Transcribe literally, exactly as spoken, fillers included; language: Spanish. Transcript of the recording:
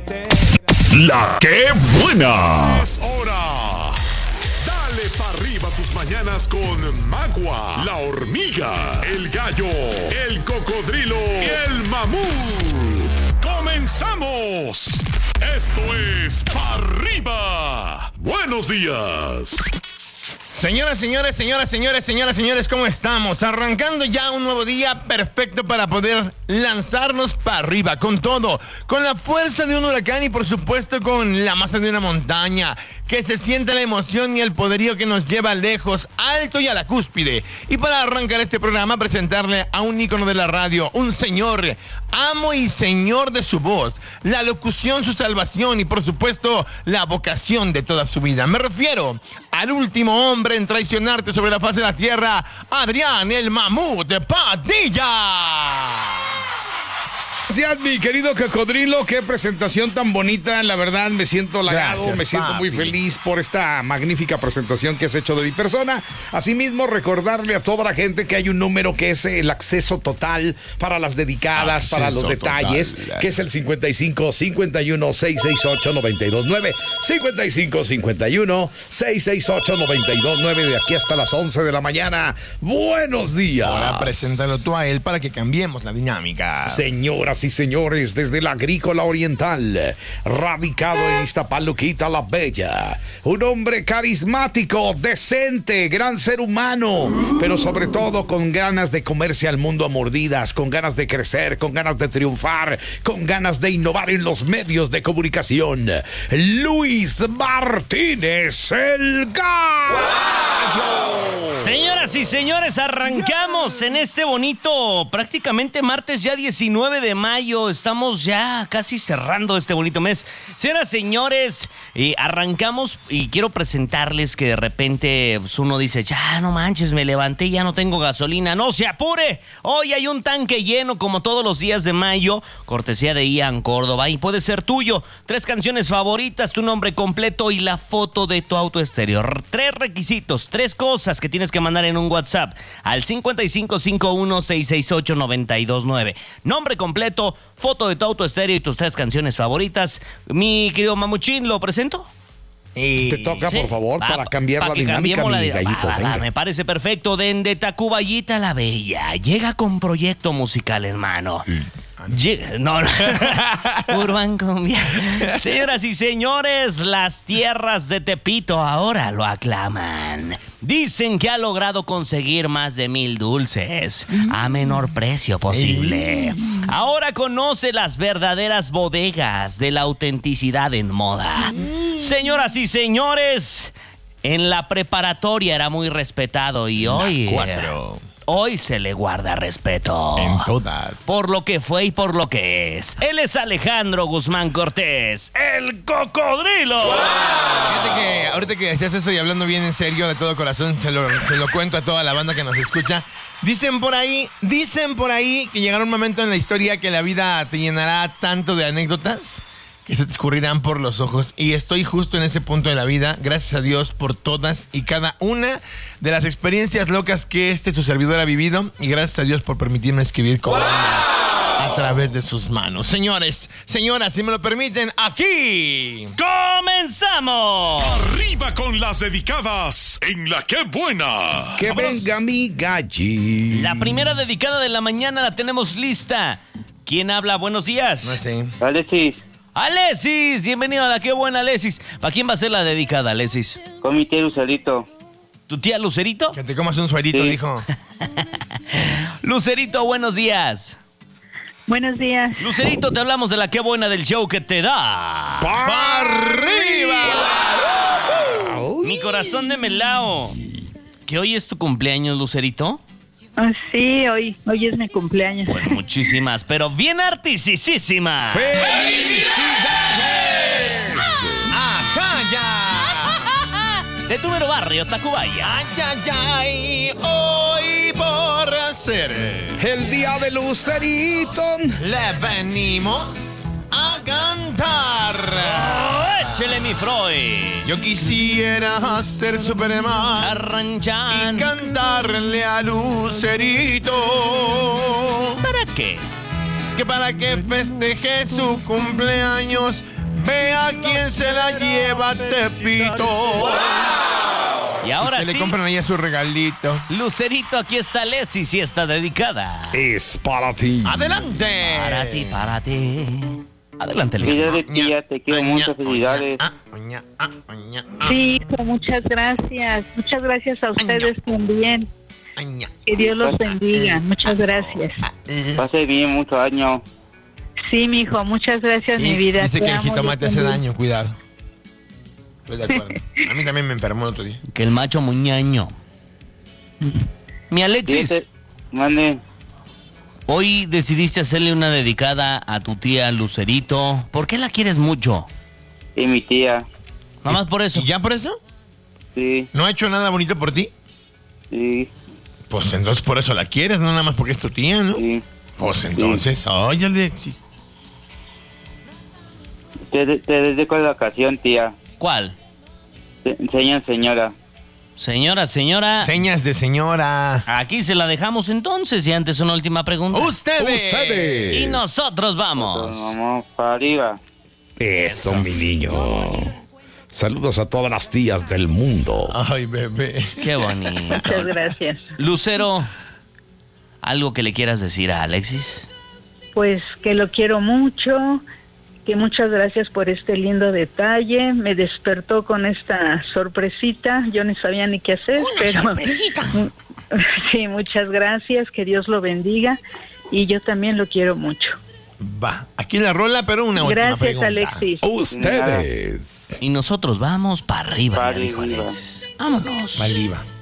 La que buena. Es hora. Dale pa' arriba tus mañanas con Magua, la hormiga, el gallo, el cocodrilo y el mamut. ¡Comenzamos! Esto es Pa' Arriba. Buenos días. Señoras, señores, señoras, señores, señoras, señores, ¿cómo estamos? Arrancando ya un nuevo día perfecto para poder lanzarnos para arriba con todo, con la fuerza de un huracán y por supuesto con la masa de una montaña, que se sienta la emoción y el poderío que nos lleva lejos, alto y a la cúspide. Y para arrancar este programa, presentarle a un ícono de la radio, un señor, amo y señor de su voz, la locución, su salvación y por supuesto la vocación de toda su vida. Me refiero al último hombre en traicionarte sobre la faz de la tierra, Adrián el Mamut Padilla. Gracias, mi querido cocodrilo, qué presentación tan bonita, la verdad me siento halagado, Gracias, me siento papi. muy feliz por esta magnífica presentación que has hecho de mi persona. Asimismo, recordarle a toda la gente que hay un número que es el acceso total para las dedicadas, Acceso para los detalles, total. que es el cincuenta y cinco, cincuenta y uno, seiscientos sesenta y ocho, noventa y dos nueve, cincuenta y cinco, cincuenta y uno, seiscientos sesenta y ocho, noventa y dos nueve, de aquí hasta las once de la mañana. Buenos días. Ahora preséntalo tú a él para que cambiemos la dinámica. Señoras y señores, desde la Agrícola Oriental, radicado en Iztapaluquita la Bella, un hombre carismático, decente, gran ser humano, pero sobre todo con ganas de comerse al mundo a mordidas, con ganas de crecer, con ganas de triunfar, con ganas de innovar en los medios de comunicación. Luis Martínez, el Gallo. Señoras y señores, arrancamos en este bonito, prácticamente martes ya diecinueve de mayo. Estamos ya casi cerrando este bonito mes. Señoras y señores, eh, arrancamos y quiero presentarles que de repente pues, uno dice, ya no manches, me levanté y ya no tengo gasolina. No se apure, hoy hay un tanque lleno como todos los días de mayo, cortesía de Ian Córdoba y puede ser tuyo. Tres canciones favoritas, tu nombre completo y la foto de tu auto estéreo. Tres requisitos, tres cosas que tienes que mandar en un WhatsApp al cincuenta y cinco, cincuenta y uno, seiscientos sesenta y ocho, noventa y dos nueve. Nombre completo, foto de tu auto estéreo y tus tres canciones favoritas. Mi querido Mamuchín, ¿lo presento? Y... Te toca, Sí. por favor, Va, para cambiar pa la que dinámica, cambiemos la mi di- gallito. va, va, venga. va, me parece perfecto. Desde Tacubayita la Bella. Llega con proyecto musical, hermano. Llega, no, no. Urban Cumbia. Señoras y señores, las tierras de Tepito ahora lo aclaman. Dicen que ha logrado conseguir más de mil dulces a menor precio posible. Ahora conoce las verdaderas bodegas de la autenticidad en moda. Señoras y señores, en la preparatoria era muy respetado y hoy... cuatro. Hoy se le guarda respeto. En todas. Por lo que fue y por lo que es. Él es Alejandro Guzmán Cortés, el cocodrilo. Fíjate que ahorita que decías eso y hablando bien en serio, de todo corazón, se lo, se lo cuento a toda la banda que nos escucha. Dicen por ahí, dicen por ahí que llegará un momento en la historia que la vida te llenará tanto de anécdotas que se te escurrirán por los ojos. Y estoy justo en ese punto de la vida, gracias a Dios por todas y cada una de las experiencias locas que este su servidor ha vivido. Y gracias a Dios por permitirme escribir con a través de sus manos. Señores, señoras, si me lo permiten, aquí... ¡Comenzamos! Arriba con las dedicadas en La que buena. Que venga mi galli. La primera dedicada de la mañana la tenemos lista. ¿Quién habla? Buenos días. No sé. Alexis, Alexis, bienvenido a la Qué Buena, Alexis. ¿Para quién va a ser la dedicada, Alexis? con mi tía Lucerito. ¿Tu tía Lucerito? Que te comas un suerito, Sí. dijo. Lucerito, buenos días. Buenos días. Lucerito, te hablamos de la Qué Buena del show que te da. ¡Pa' arriba! Mi corazón de melao. ¿Que hoy es tu cumpleaños, Lucerito? Ah, sí, hoy, hoy es mi cumpleaños. Pues muchísimas, pero bien artisísimas. ¡Felicidades! ¡Ajá, ya! De tu mero barrio, Tacubaya. ¡Ay, ay, ay! Hoy por ser El día de Lucerito. le venimos a cantar. Échele mi Freud. Yo quisiera ser Superman Arranchan. y cantarle a Lucerito ¿Para qué? que para que festeje su cumpleaños Vea quién se la lleva, Tepito. Y ahora Que sí, le compran allá su regalito. Lucerito, aquí está Leslie, sí está dedicada. Es para ti. ¡Adelante! Para ti, para ti. Adelante, Leslie. Felicidades, tía, te quiero mucho, felicidades. Ah, oña, ah, oña, ah, Sí, hijo, muchas gracias. Muchas gracias a ustedes también. oña. Que Dios los bendiga. Muchas gracias. Pase bien muchos años. Sí, mi hijo, muchas gracias, Y mi vida. dice Te que el amo, Dios jitomate hace bendiga. daño, cuidado. Estoy de acuerdo. A mí también me enfermó el otro día. Que el macho muñaño. Mi Alexis, Fíjate, mande, hoy decidiste hacerle una dedicada a tu tía Lucerito. ¿Por qué la quieres mucho? y mi tía. Nada más por eso. ¿Y ya por eso? Sí, ¿No ha hecho nada bonito por ti? sí, Pues entonces por eso la quieres, no nada más porque es tu tía, ¿no? sí. Pues entonces, oye, Alexis. Te, te dedico la ocasión, tía. ¿Cuál? Te enseñan, señora. Señora, señora, Señas de señora. aquí se la dejamos entonces y antes una última pregunta. Ustedes. Ustedes. Y nosotros Nos vamos. vamos para arriba. Eso, mi niño. Saludos a todas las tías del mundo. Ay, bebé. Qué bonito. Muchas gracias. Lucero, ¿algo que le quieras decir a Alexis? Pues que lo quiero mucho, que muchas gracias por este lindo detalle. Me despertó con esta sorpresita. Yo ni sabía ni qué hacer, pero sorpresita. Sí, muchas gracias. Que Dios lo bendiga y yo también lo quiero mucho. Va, aquí la rola, pero una última Gracias, pregunta. Alexis. Ustedes. Y nosotros vamos para arriba, Pa' ya dijo arriba. Alexis. Vámonos. Maliva.